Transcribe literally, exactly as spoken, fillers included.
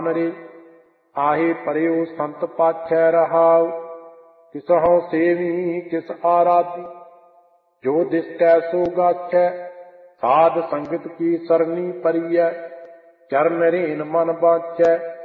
ਰੇ आहे परेउ संत पाछै रहाउ। किसहु सेवी किस आराधी जो दिसकै सो गाछै। साध संगत की सरनी परियै चरण रेन मन बाँचै।